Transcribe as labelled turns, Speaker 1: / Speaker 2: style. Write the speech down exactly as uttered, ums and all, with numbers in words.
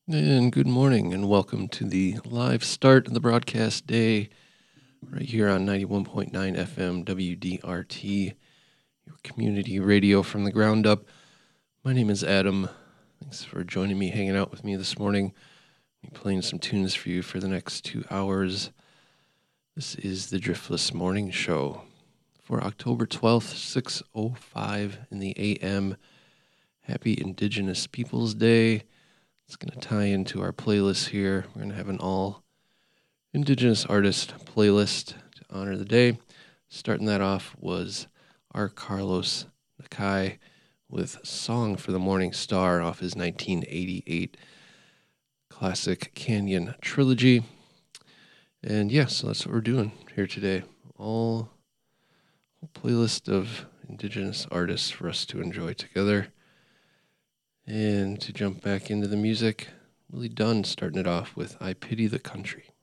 Speaker 1: And good morning, and welcome to the live start of the broadcast day right here on ninety-one point nine F M W D R T, your community radio from the ground up. My name is Adam. Thanks for joining me, hanging out with me this morning. I'm playing some tunes for you for the next two hours. This is the Driftless Morning Show for October twelfth, six oh five in the A M. Happy Indigenous Peoples Day. It's going to tie into our playlist here. We're going to have an all Indigenous artist playlist to honor the day. Starting that off was our Carlos Nakai with Song for the Morning Star off his nineteen eighty-eight classic Canyon trilogy. And yeah, so that's what we're doing here today. All whole playlist of Indigenous artists for us to enjoy together. And to jump back into the music, Willie Dunn starting it off with I Pity the Country.